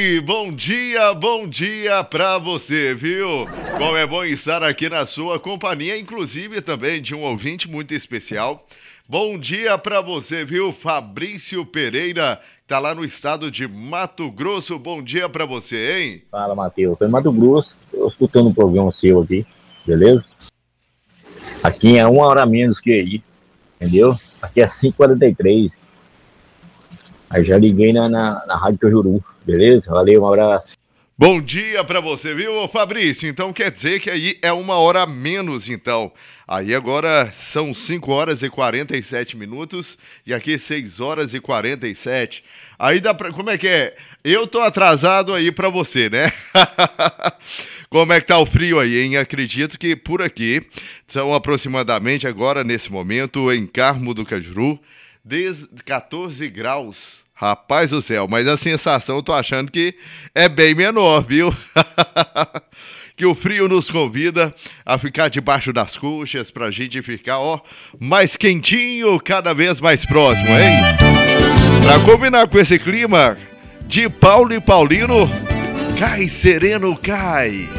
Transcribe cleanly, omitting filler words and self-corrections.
Ei, bom dia pra você, viu? Como é bom estar aqui na sua companhia, inclusive também de um ouvinte muito especial. Bom dia pra você, viu? Fabrício Pereira, tá lá no estado de Mato Grosso. Bom dia pra você, hein? Fala, Matheus. Tô em Mato Grosso, tô escutando um programa seu aqui, beleza? Aqui é 1 hora a menos que aí, entendeu? Aqui é 5h43. Aí já liguei na Rádio Cajuru, beleza? Valeu, um abraço. Bom dia pra você, viu, ô Fabrício? Então quer dizer que aí é 1 hora a menos, então. Aí agora são 5h47 e aqui 6h47. Aí dá pra... Como é que é? Eu tô atrasado aí pra você, né? Como é que tá o frio aí, hein? Acredito que por aqui são aproximadamente agora, nesse momento, em Carmo do Cajuru, 14 graus. Rapaz do céu, mas a sensação eu tô achando que é bem menor, viu? Que o frio nos convida a ficar debaixo das coxas pra gente ficar, ó, mais quentinho, cada vez mais próximo, hein? Pra combinar com esse clima de Paulo e Paulino, cai sereno, cai.